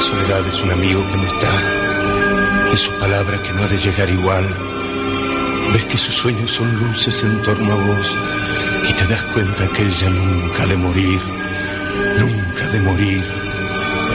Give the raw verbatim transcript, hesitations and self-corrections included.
soledad es un amigo que no está, es su palabra que no ha de llegar igual. Ves que sus sueños son luces en torno a vos y te das cuenta que él ya nunca ha de morir, nunca ha de morir.